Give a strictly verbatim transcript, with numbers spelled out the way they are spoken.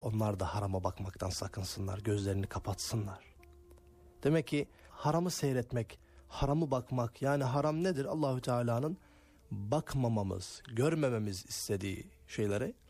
onlar da harama bakmaktan sakınsınlar, gözlerini kapatsınlar. Demek ki haramı seyretmek, haramı bakmak, yani haram nedir? Allahü Teala'nın bakmamamız, görmememiz istediği şeylere